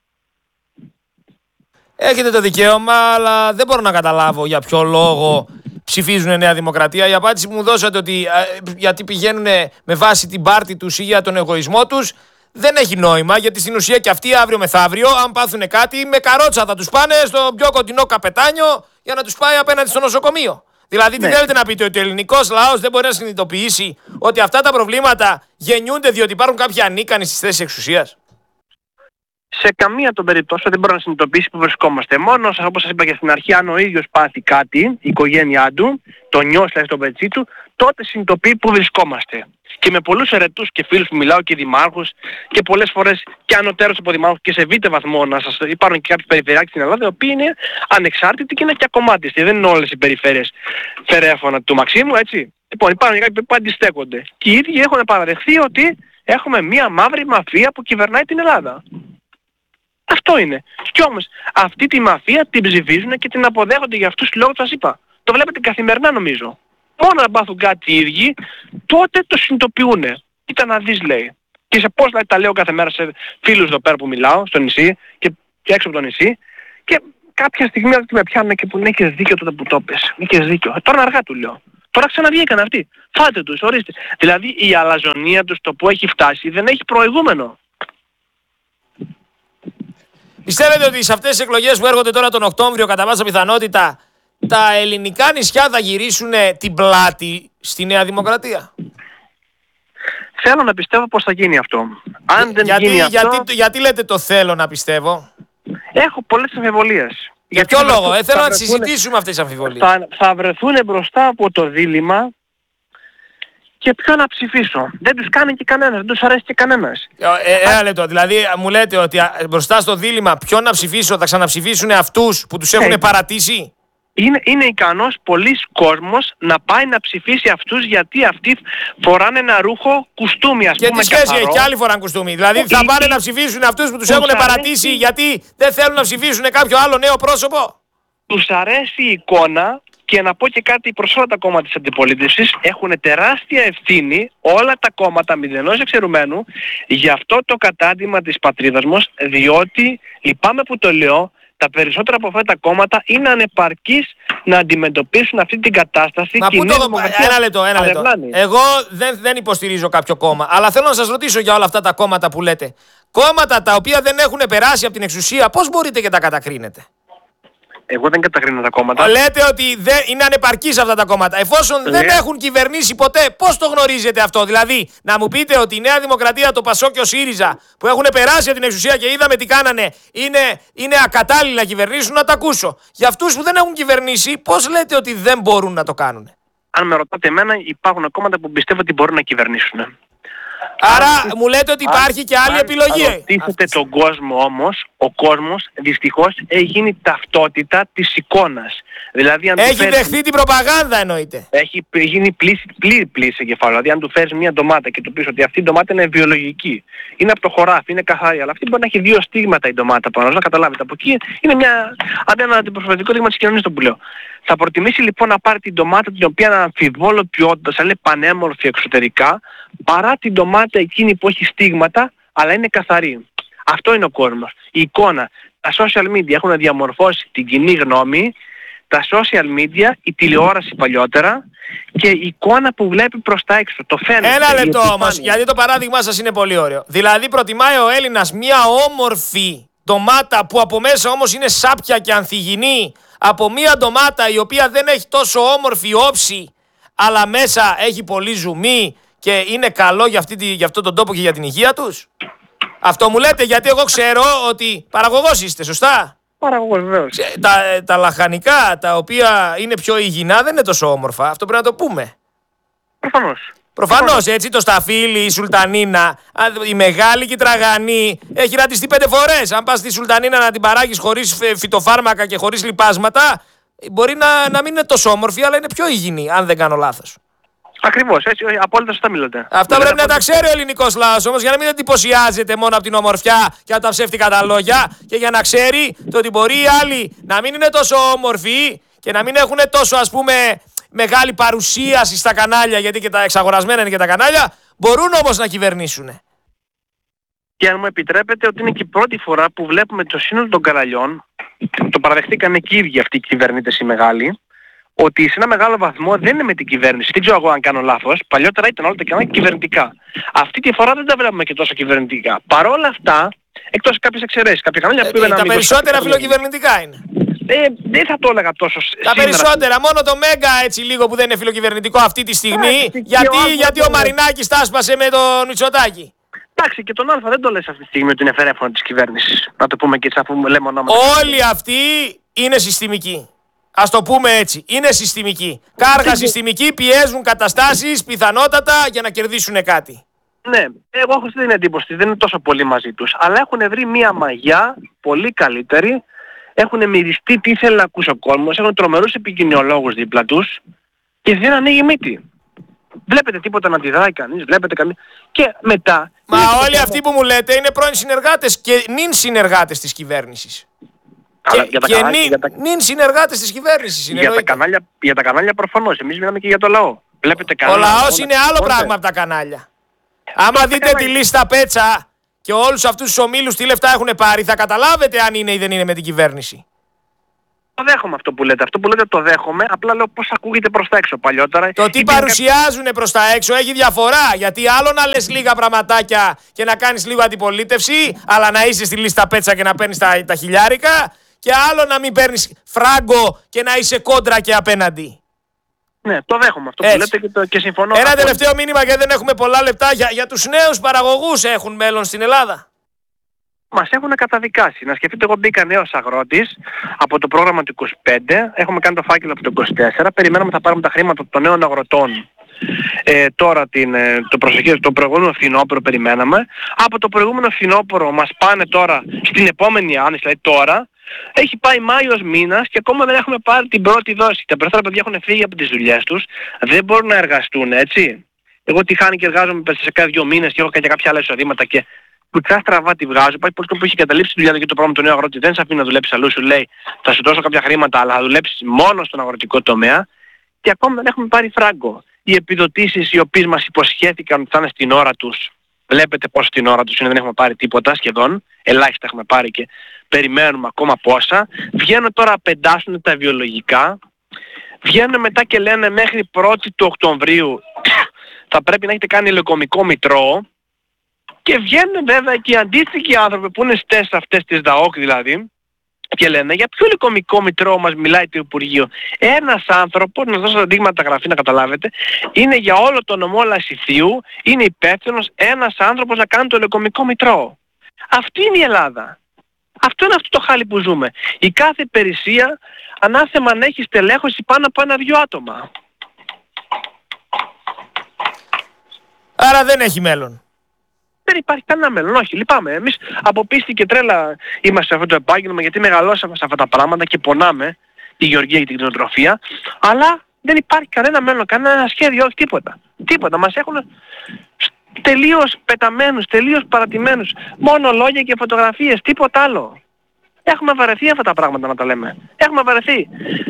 [SPEAKER 2] Έχετε το δικαίωμα, αλλά δεν μπορώ να καταλάβω για ποιο λόγο ψηφίζουν Νέα Δημοκρατία. Η απάντηση που μου δώσατε, ότι α, γιατί πηγαίνουν με βάση την πάρτη τους ή για τον εγωισμό τους, δεν έχει νόημα, γιατί στην ουσία και αυτοί αύριο μεθαύριο, αν πάθουν κάτι, με καρότσα θα τους πάνε στο πιο κοντινό καπετάνιο για να τους πάει απέναντι στο νοσοκομείο. Δηλαδή, τι ναι. θέλετε να πείτε, ότι ο ελληνικός λαός δεν μπορεί να συνειδητοποιήσει ότι αυτά τα προβλήματα γεννιούνται διότι υπάρχουν κάποιοι ανίκανοι στις θέσεις εξουσίας?
[SPEAKER 1] Σε καμία των περιπτώσεων δεν μπορεί να συνειδητοποιήσει που βρισκόμαστε. Μόνο, όπως σας είπα και στην αρχή, αν ο ίδιος πάθει κάτι, η οικογένειά του, το νιώσει, δηλαδή στον πετσί του, τότε συνειδητοποιεί που βρισκόμαστε. Και με πολλούς ερετούς και φίλους που μιλάω και δημάρχους, και πολλές φορές και ανωτέρως από δημάρχους, και σε β' βαθμό να σας υπάρχουν και κάποιοι περιφερειάρχες στην Ελλάδα, οι οποίοι είναι ανεξάρτητοι και είναι και ακομμάτιστοι. Δεν είναι όλες οι περιφέρειες φερέφωνα του Μαξίμου, έτσι. Λοιπόν, υπάρχουν και κάποιοι που αντιστέκονται. Και οι ίδιοι έχουν παραδεχθεί ότι έχουμε μία μαύρη μαφία που κυβερνάει την Ελλάδα. Αυτό είναι. Κι όμως αυτή τη μαφία την ψηφίζουν και την αποδέχονται για αυτούς τους λόγους που σας είπα. Το βλέπετε καθημερινά νομίζω. Μόνο να πάθουν κάτι οι ίδιοι, τότε το συνειδητοποιούνε. Κοίτα να δεις λέει. Και σε πώς δηλαδή, τα λέω κάθε μέρα σε φίλους εδώ πέρα που μιλάω, στο νησί και, και έξω από το νησί. Και κάποια στιγμή ότι με πιάνουν και που ναι, έχεις δίκιο τότε που το πες. Είχες δίκιο. Ε, τώρα αργά του λέω. Τώρα ξαναβγήκαν αυτοί. Φάτε τους, ορίστε. Δηλαδή η αλαζονία τους, το που έχει φτάσει, δεν έχει προηγούμενο.
[SPEAKER 2] Πιστεύετε ότι σε αυτές τις εκλογές που έρχονται τώρα τον Οκτώβριο, κατά πάσα πιθανότητα, τα ελληνικά νησιά θα γυρίσουν την πλάτη στη Νέα Δημοκρατία?
[SPEAKER 1] Θέλω να πιστεύω πως θα γίνει αυτό. Αν δεν
[SPEAKER 2] γιατί,
[SPEAKER 1] γίνει αυτό...
[SPEAKER 2] γιατί, γιατί λέτε το θέλω να πιστεύω?
[SPEAKER 1] Έχω πολλές αμφιβολίες.
[SPEAKER 2] Για ποιο λόγο?
[SPEAKER 1] Θα,
[SPEAKER 2] ε, θέλω
[SPEAKER 1] θα
[SPEAKER 2] να τις
[SPEAKER 1] βρεθούν,
[SPEAKER 2] συζητήσουμε αυτές τις αμφιβολίες.
[SPEAKER 1] Θα, θα βρεθούν μπροστά από το δίλημμα και ποιο να ψηφίσω. Δεν τους κάνει και κανένας, δεν τους αρέσει και κανένας.
[SPEAKER 2] Ε, ένα λεπτό, δηλαδή μου λέτε ότι μπροστά στο δίλημμα ποιο να ψηφίσω, θα ξαναψηφίσουν αυτούς που τους έχουν
[SPEAKER 1] ε,
[SPEAKER 2] παρατήσει?
[SPEAKER 1] Είναι, είναι ικανός πολλής κόσμος να πάει να ψηφίσει αυτούς γιατί αυτοί φοράνε ένα ρούχο κουστούμι ας
[SPEAKER 2] και
[SPEAKER 1] πούμε.
[SPEAKER 2] Και τι σχέση έχει, και άλλοι φοράνε κουστούμι. Δηλαδή θα ή, πάνε ή, να ψηφίσουν αυτούς που τους έχουν παρατήσει αρέσει... γιατί δεν θέλουν να ψηφίσουν κάποιο άλλο νέο πρόσωπο?
[SPEAKER 1] Τους αρέσει η εικόνα και να πω και κάτι προς όλα τα κόμματα της αντιπολίτευσης. Έχουν τεράστια ευθύνη όλα τα κόμματα μηδενός εξαιρουμένου για αυτό το κατάντημα της πατρίδας μας, διότι λυπάμαι που το λέω, τα περισσότερα από αυτά τα κόμματα είναι ανεπαρκείς να αντιμετωπίσουν αυτή την κατάσταση.
[SPEAKER 2] Μα πού το... Ένα λεπτό, ένα λεπτό. Εγώ δεν, δεν υποστηρίζω κάποιο κόμμα, αλλά θέλω να σας ρωτήσω για όλα αυτά τα κόμματα που λέτε. Κόμματα τα οποία δεν έχουν περάσει από την εξουσία, πώς μπορείτε και τα κατακρίνετε?
[SPEAKER 1] Εγώ δεν κατακρίνω τα κόμματα.
[SPEAKER 2] Λέτε ότι δεν είναι ανεπαρκείς αυτά τα κόμματα. Εφόσον δεν έχουν κυβερνήσει ποτέ, πώς το γνωρίζετε αυτό? Δηλαδή, να μου πείτε ότι η Νέα Δημοκρατία, το Πασό και ο ΣΥΡΙΖΑ που έχουν περάσει από την εξουσία και είδαμε τι κάνανε, είναι, είναι ακατάλληλοι να κυβερνήσουν, να τα ακούσω. Για αυτούς που δεν έχουν κυβερνήσει, πώς λέτε ότι δεν μπορούν να το κάνουν?
[SPEAKER 1] Αν με ρωτάτε εμένα, υπάρχουν κόμματα που πιστεύω ότι μπορούν να κυβερνήσουν.
[SPEAKER 2] Άρα αν, μου λέτε ότι υπάρχει αν, και άλλη αν, επιλογή. Αν
[SPEAKER 1] ρωτήσετε τον κόσμο όμως, ο κόσμος δυστυχώς έχει γίνει ταυτότητα της εικόνας. Δηλαδή, αν
[SPEAKER 2] έχει
[SPEAKER 1] φέρεις,
[SPEAKER 2] δεχθεί την προπαγάνδα εννοείται.
[SPEAKER 1] Έχει γίνει πλήρη πλήρη πλήρη εγκεφάλου. Δηλαδή αν του φέρεις μια ντομάτα και του πεις ότι αυτή η ντομάτα είναι βιολογική, είναι από το χωράφι, είναι καθαρή, αλλά αυτή μπορεί να έχει δύο στίγματα η ντομάτα πάνω, να καταλάβετε. Από εκεί είναι μια, ένα αντιπροσωπευτικό δείγμα της κοινωνίας το που λέω. Θα προτιμήσει λοιπόν να πάρει την ντομάτα την οποία είναι αμφιβόλο ποιότητας, αλλά είναι πανέμορφη εξωτερικά, παρά την ντομάτα εκείνη που έχει στίγματα, αλλά είναι καθαρή. Αυτό είναι ο κόσμος. Η εικόνα. Τα social media έχουν διαμορφώσει την κοινή γνώμη, τα social media, η τηλεόραση παλιότερα και η εικόνα που βλέπει προς τα έξω. Το φαίνεται.
[SPEAKER 2] Ένα λεπτό όμως, γιατί το παράδειγμά σας είναι πολύ ωραίο. Δηλαδή προτιμάει ο Έλληνας μια όμορφη ντομάτα που από μέσα όμως είναι σάπια και ανθυγιεινή, από μια ντομάτα η οποία δεν έχει τόσο όμορφη όψη, αλλά μέσα έχει πολύ ζουμί και είναι καλό για, αυτή, για αυτόν τον τόπο και για την υγεία τους? Αυτό μου λέτε, γιατί εγώ ξέρω ότι παραγωγός είστε, σωστά?
[SPEAKER 1] Παραγωγός, βεβαίως.
[SPEAKER 2] Τα, τα λαχανικά τα οποία είναι πιο υγιεινά δεν είναι τόσο όμορφα. Αυτό πρέπει να το πούμε.
[SPEAKER 1] Προφανώς.
[SPEAKER 2] Προφανώς, έτσι, το σταφύλι, η σουλτανίνα, η μεγάλη και η τραγανή έχει ρατιστεί πέντε φορές. Αν πας στη σουλτανίνα να την παράγεις χωρίς φυτοφάρμακα και χωρίς λιπάσματα, μπορεί να, να μην είναι τόσο όμορφη, αλλά είναι πιο υγιεινή, αν δεν κάνω λάθος.
[SPEAKER 1] Ακριβώς, έτσι, απόλυτα σωστά μιλάτε.
[SPEAKER 2] Αυτά πρέπει να τα ξέρει ο ελληνικός λαός όμως, για να μην εντυπωσιάζεται μόνο από την ομορφιά και από τα ψεύτικα τα λόγια, και για να ξέρει το ότι μπορεί οι άλλοι να μην είναι τόσο όμορφοι και να μην έχουν τόσο, ας πούμε, μεγάλη παρουσίαση στα κανάλια, γιατί και τα εξαγορασμένα είναι και τα κανάλια, μπορούν όμως να κυβερνήσουν.
[SPEAKER 1] Και αν μου επιτρέπετε, ότι είναι και η πρώτη φορά που βλέπουμε το σύνολο των καναλιών, το παραδεχτήκαν και οι ίδιοι αυτοί οι κυβερνήτες οι μεγάλοι, ότι σε ένα μεγάλο βαθμό δεν είναι με την κυβέρνηση. Δεν ξέρω εγώ αν κάνω λάθος. Παλιότερα ήταν όλα τα κανάλια κυβερνητικά. Αυτή τη φορά δεν τα βλέπουμε και τόσο κυβερνητικά. Παρ' όλα αυτά, εκτός κάποιες εξαιρέσεις, κάποια κανάλια
[SPEAKER 2] ε,
[SPEAKER 1] που
[SPEAKER 2] Τα περισσότερα φιλοκυβερνητικά είναι.
[SPEAKER 1] Ε, δεν θα το έλεγα τόσο
[SPEAKER 2] τα
[SPEAKER 1] σήμερα.
[SPEAKER 2] Περισσότερα, μόνο το Μέγκα έτσι λίγο που δεν είναι φιλοκυβερνητικό αυτή τη στιγμή, Ά, γιατί, ο γιατί ο Μαρινάκης τα άσπασε με τον Μητσοτάκη.
[SPEAKER 1] Εντάξει, και τον Α δεν το λες αυτή τη στιγμή ότι είναι φερέφωνο της κυβέρνησης. Να το πούμε και έτσι, αφού λέμε ονόματα.
[SPEAKER 2] Όλοι αυτοί είναι συστημικοί. Ας το πούμε έτσι. Είναι συστημικοί. Κάργα συστημικοί, πιέζουν καταστάσεις πιθανότατα για να κερδίσουν κάτι.
[SPEAKER 1] Ναι, εγώ έχω αυτή την εντύπωση, δεν είναι τόσο πολύ μαζί τους. Αλλά έχουν βρει μια μαγιά πολύ καλύτερη. Έχουν μυριστεί τι ήθελε να ακούσει ο κόσμος. Έχουν τρομερούς επικοινωνιολόγους δίπλα τους και δεν ανοίγει μύτη. Βλέπετε τίποτα να αντιδράει κανείς, βλέπετε κανείς. Και μετά...
[SPEAKER 2] Μα όλοι αυτοί που μου λέτε είναι πρώην συνεργάτες και νυν συνεργάτες της κυβέρνησης.
[SPEAKER 1] Αλλά
[SPEAKER 2] Και,
[SPEAKER 1] για τα
[SPEAKER 2] και
[SPEAKER 1] κανάλια-
[SPEAKER 2] νυν,
[SPEAKER 1] για τα-
[SPEAKER 2] νυν συνεργάτες της κυβέρνησης είναι.
[SPEAKER 1] Για τα,
[SPEAKER 2] εννοείται.
[SPEAKER 1] κανάλια, για τα κανάλια προφανώς. Εμείς μιλάμε και για το λαό. Βλέπετε
[SPEAKER 2] Ο
[SPEAKER 1] κανένα
[SPEAKER 2] λαός
[SPEAKER 1] αγώνα
[SPEAKER 2] είναι άλλο
[SPEAKER 1] τίποτε.
[SPEAKER 2] πράγμα από τα κανάλια. Άμα δείτε τη
[SPEAKER 1] κανάλια.
[SPEAKER 2] λίστα Πέτσα και όλους αυτούς τους ομίλους τι λεφτά έχουν πάρει, θα καταλάβετε αν είναι ή δεν είναι με την κυβέρνηση.
[SPEAKER 1] Το δέχομαι αυτό που λέτε. Αυτό που λέτε το δέχομαι. Απλά λέω πώς ακούγεται προς τα έξω παλιότερα.
[SPEAKER 2] Το τι
[SPEAKER 1] Υπήρχε-
[SPEAKER 2] παρουσιάζουν προς τα έξω έχει διαφορά. Γιατί άλλο να λες λίγα πραγματάκια και να κάνεις λίγο αντιπολίτευση, αλλά να είσαι στη λίστα Πέτσα και να παίρνεις τα, τα χιλιάρικα, και άλλο να μην παίρνεις φράγκο και να είσαι κόντρα και απέναντι.
[SPEAKER 1] Ναι, το δέχομαι αυτό
[SPEAKER 2] Έτσι.
[SPEAKER 1] που λέτε και, το, και συμφωνώ.
[SPEAKER 2] Ένα
[SPEAKER 1] απόλυτα.
[SPEAKER 2] τελευταίο μήνυμα γιατί δεν έχουμε πολλά λεπτά για, για τους νέους παραγωγούς έχουν μέλλον στην Ελλάδα.
[SPEAKER 1] Μας έχουν καταδικάσει. Να σκεφτείτε, εγώ μπήκα νέος αγρότης από το πρόγραμμα του είκοσι πέντε. Έχουμε κάνει το φάκελο από το είκοσι τέσσερα. Περιμέναμε θα πάρουμε τα χρήματα των νέων αγροτών. Ε, τώρα την, ε, το, προσεχές, το προηγούμενο φθινόπωρο περιμέναμε. Από το προηγούμενο φθινόπωρο μας πάνε τώρα στην επόμενη άνοιξη, δηλαδή τώρα. Έχει πάει Μάιος μήνας και ακόμα δεν έχουμε πάρει την πρώτη δόση. Τα περισσότερα παιδιά έχουν φύγει από τις δουλειές τους. Δεν μπορούν να εργαστούν, έτσι. Εγώ τι χάνει και εργάζομαι σε κάθε δύο μήνες και έχω και κάποια άλλα εισοδήματα και κουτσά στραβά τη βγάζω. Υπάρχει πολλοί που έχει καταλήψει τη δουλειά του και το πρόγραμμα του νέου αγρότη δεν σε αφήνει να δουλέψει αλλού. Σου λέει θα σου δώσω κάποια χρήματα, αλλά θα δουλέψεις μόνο στον αγροτικό τομέα. Και ακόμα δεν έχουμε πάρει φράγκο. Οι επιδοτήσεις οι οποίες μας υποσχέθηκαν ότι θα είναι στην ώρα τους. Βλέπετε πόσο στην ώρα τους είναι, δεν έχουμε πάρει τίποτα σχεδόν. Ελάχιστα έχουμε πάρει και περιμένουμε ακόμα πόσα. Βγαίνουν τώρα, πεντάσουν τα βιολογικά. Βγαίνουν μετά και λένε μέχρι πρώτη του Οκτωβρίου θα πρέπει να έχετε κάνει λεκομικό μητρό. Και βγαίνουν βέβαια και οι αντίστοιχοι άνθρωποι που είναι στις αυτές τις ΔΑΟΚ δηλαδή και λένε για ποιο λεκομικό μητρό μας μιλάει το Υπουργείο. Ένας άνθρωπος, να δώσω τα δείγματα γραφή να καταλάβετε, είναι για όλο το νομό Λασιθίου, είναι υπεύθυνος ένας άνθρωπος να κάνει το λεκομικό μητρό. Αυτή είναι η Ελλάδα. Αυτό είναι αυτό το χάλι που ζούμε. Η κάθε υπηρεσία ανάθεμα αν έχει στελέχωση πάνω από ένα-δυο άτομα.
[SPEAKER 2] Άρα δεν έχει μέλλον.
[SPEAKER 1] Δεν υπάρχει κανένα μέλλον. Όχι, λυπάμαι. Εμείς από πίστη και τρέλα είμαστε σε αυτό το επάγγελμα γιατί μεγαλώσαμε σε αυτά τα πράγματα και πονάμε τη γεωργία και την κτηνοτροφία. Αλλά δεν υπάρχει κανένα μέλλον, κανένα σχέδιο, όχι τίποτα. Τίποτα. Μας έχουν τελείως πεταμένους, τελείως παρατημένους. Μόνο λόγια και φωτογραφίες, τίποτα άλλο. Έχουμε βαρεθεί αυτά τα πράγματα να τα λέμε. Έχουμε βαρεθεί.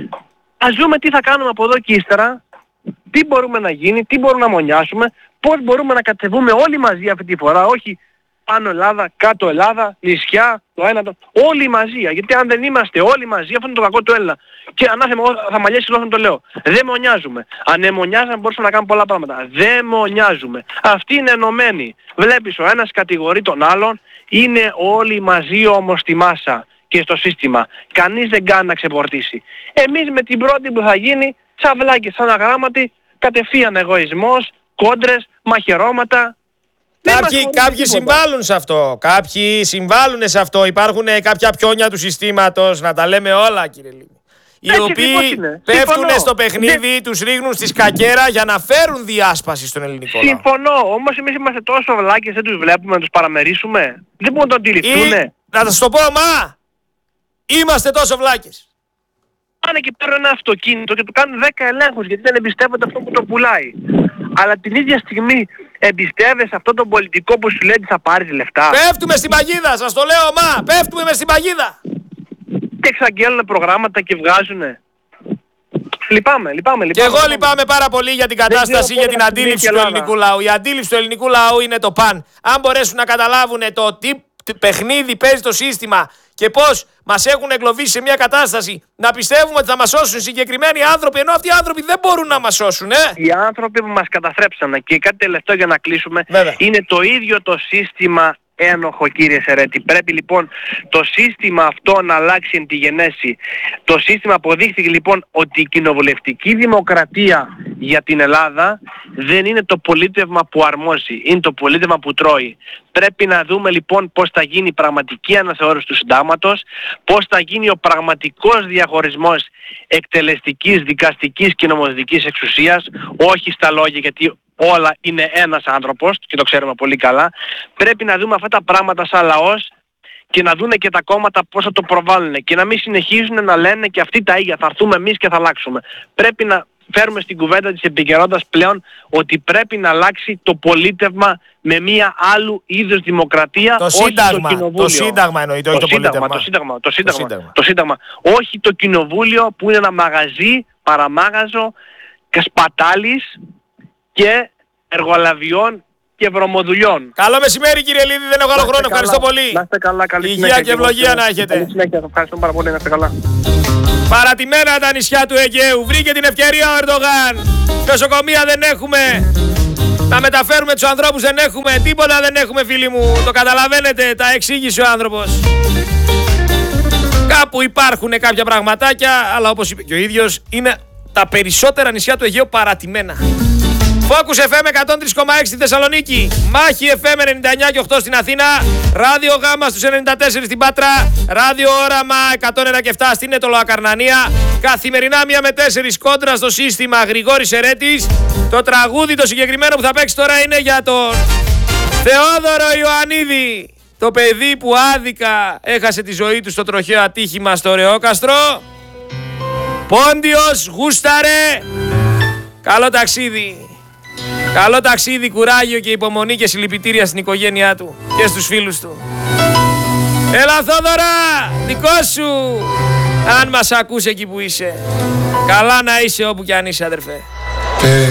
[SPEAKER 1] Ας δούμε τι θα κάνουμε από εδώ και ύστερα. Τι μπορούμε να γίνει, τι μπορούμε να μονιάσουμε, πώς μπορούμε να κατεβούμε όλοι μαζί αυτή τη φορά, όχι πάνω Ελλάδα, κάτω Ελλάδα, νησιά, το ένα το... όλοι μαζί, γιατί αν δεν είμαστε όλοι μαζί, αυτό είναι το κακό του Έλληνα. Και ανάθεμα, εγώ θα μαλλιάσει λόγω το λέω. Δεν μονιάζουμε. Αν εμονιάζαμε μπορούσαμε να κάνουμε πολλά πράγματα. Δεν μονιάζουμε. Αυτοί είναι ενωμένοι. Βλέπεις ο ένας κατηγορεί τον άλλον, είναι όλοι μαζί όμως στη μάσα και στο σύστημα. Κανείς δεν κάνει να ξεπορτήσει. Εμείς με την πρώτη που θα γίνει, τσαβλάκι, σαν αγράμματι, κατευθείαν εγωισμός, κόντρες, μαχαιρώματα. Δεν μας
[SPEAKER 2] Κάποιοι,
[SPEAKER 1] χωρίζει
[SPEAKER 2] κάποιοι
[SPEAKER 1] τίποτα.
[SPEAKER 2] συμβάλλουν σε αυτό. Κάποιοι συμβάλλουν σε αυτό. Υπάρχουν ε, κάποια πιόνια του συστήματος, να τα λέμε όλα, κύριε Λίμη. Οι
[SPEAKER 1] Έτσι ακριβώς
[SPEAKER 2] οποίοι
[SPEAKER 1] είναι.
[SPEAKER 2] πέφτουν
[SPEAKER 1] Συμφωνώ.
[SPEAKER 2] στο παιχνίδι, τους ρίχνουν στη σκακέρα για να φέρουν διάσπαση στον ελληνικό λαό.
[SPEAKER 1] Συμφωνώ, όμως εμείς είμαστε τόσο βλάκες, δεν τους βλέπουμε να τους παραμερίσουμε. Δεν μπορούν να το αντιληφθούνε.
[SPEAKER 2] Ή, να σας το πω, μα, είμαστε τόσο βλάκες.
[SPEAKER 1] Πάνε και παίρνουν ένα αυτοκίνητο και του κάνουν δέκα ελέγχους γιατί δεν εμπιστεύονται αυτό που το πουλάει. Αλλά την ίδια στιγμή εμπιστεύεσαι αυτόν τον πολιτικό που σου λέει ότι θα πάρεις λεφτά.
[SPEAKER 2] Πέφτουμε στην παγίδα, σας το λέω, μα, πέφτουμε μες στην παγίδα.
[SPEAKER 1] Και εξαγγέλνουν προγράμματα και βγάζουνε. Λυπάμαι, λυπάμαι,
[SPEAKER 2] Και
[SPEAKER 1] λυπάμαι.
[SPEAKER 2] εγώ λυπάμαι πάρα πολύ για την κατάσταση,
[SPEAKER 1] ξέρω
[SPEAKER 2] για την
[SPEAKER 1] πότε θα
[SPEAKER 2] αντίληψη
[SPEAKER 1] συμβεί
[SPEAKER 2] του
[SPEAKER 1] η Ελλάδα.
[SPEAKER 2] ελληνικού λαού. Η αντίληψη του ελληνικού λαού είναι το παν. Αν μπορέσουν να καταλάβουν το τι τι παιχνίδι παίζει το σύστημα και πώς μας έχουν εγκλωβίσει σε μια κατάσταση να πιστεύουμε ότι θα μας σώσουν συγκεκριμένοι άνθρωποι, ενώ αυτοί οι άνθρωποι δεν μπορούν να μας σώσουν, ε!
[SPEAKER 1] Οι άνθρωποι που μας καταστρέψανε και κάτι τελευταίο για να κλείσουμε,
[SPEAKER 2] Βέβαια.
[SPEAKER 1] είναι το ίδιο το σύστημα ένοχο, κύριε Σερέτη. Πρέπει λοιπόν το σύστημα αυτό να αλλάξει εν τη γενέση. Το σύστημα αποδείχθηκε λοιπόν ότι η κοινοβουλευτική δημοκρατία για την Ελλάδα δεν είναι το πολίτευμα που αρμόζει, είναι το πολίτευμα που τρώει. Πρέπει να δούμε λοιπόν πώς θα γίνει η πραγματική αναθεώρηση του συντάγματος, πώς θα γίνει ο πραγματικός διαχωρισμός εκτελεστικής, δικαστικής και νομοθετικής εξουσίας, όχι στα λόγια, γιατί όλα είναι ένας άνθρωπος και το ξέρουμε πολύ καλά. Πρέπει να δούμε αυτά τα πράγματα σαν λαός και να δούνε και τα κόμματα πώς θα το προβάλλουν και να μην συνεχίζουν να λένε και αυτοί τα ίδια, θα έρθουμε εμείς και θα αλλάξουμε. Πρέπει να φέρουμε στην κουβέντα της επικαιρότητας πλέον ότι πρέπει να αλλάξει το πολίτευμα με μία άλλου είδους δημοκρατία,
[SPEAKER 2] Το
[SPEAKER 1] όχι
[SPEAKER 2] σύνταγμα,
[SPEAKER 1] το κοινοβούλιο.
[SPEAKER 2] το σύνταγμα εννοείται, όχι το πολίτευμα.
[SPEAKER 1] Το σύνταγμα, το σύνταγμα,
[SPEAKER 2] Το σύνταγμα.
[SPEAKER 1] το σύνταγμα. Όχι το κοινοβούλιο που είναι ένα μαγαζί, παραμάγαζο και σπατάλης και εργολαβιών και βρωμοδουλειών.
[SPEAKER 2] Καλό μεσημέρι κύριε Λίδη, δεν έχω άλλο χρόνο. Ευχαριστώ πολύ.
[SPEAKER 1] Να είστε καλά, καλή
[SPEAKER 2] Υγεία
[SPEAKER 1] συνέχεια
[SPEAKER 2] και ευλογία να έχετε.
[SPEAKER 1] Καλή συνέχεια, ευχαριστώ πάρα πολύ, να είστε καλά.
[SPEAKER 2] Παρατημένα τα νησιά του Αιγαίου. Βρήκε την ευκαιρία ο Ερντογάν. Νοσοκομεία δεν έχουμε. Να μεταφέρουμε τους ανθρώπους δεν έχουμε. Τίποτα δεν έχουμε, φίλοι μου. Το καταλαβαίνετε, τα εξήγησε ο άνθρωπος. Κάπου υπάρχουν κάποια πραγματάκια, αλλά όπως είπε και ο ίδιος, είναι τα περισσότερα νησιά του Αιγαίου παρατημένα. Focus εφ εμ εκατόν τρία κόμμα έξι στη Θεσσαλονίκη, Μάχη εφ εμ ενενήντα εννιά κόμμα οκτώ στην Αθήνα, Ράδιο Γάμα στους ενενήντα τέσσερα στην Πάτρα, Ράδιο Όραμα εκατόν ένα κόμμα επτά στην Ετωλοακαρνανία, καθημερινά μία με τέσσερα κόντρα στο σύστημα Γρηγόρης Ερέτης. Το τραγούδι το συγκεκριμένο που θα παίξει τώρα είναι για τον Θεόδωρο Ιωαννίδη, το παιδί που άδικα έχασε τη ζωή του στο τροχαίο ατύχημα στο Ρεόκαστρο. Πόντιος, γούσταρε, καλό ταξίδι. Καλό ταξίδι, κουράγιο και υπομονή και συλληπιτήρια στην οικογένειά του και στους φίλους του. Έλα Θόδωρα, δικό σου, αν μας ακούς εκεί που είσαι. Καλά να είσαι όπου κι αν είσαι, αδερφέ.